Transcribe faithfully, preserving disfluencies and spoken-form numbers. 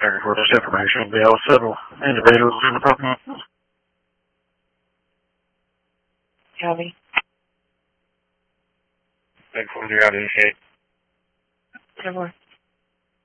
Thank you for this information. There are several individuals in the program. Copy. Thank you for the identification. Over.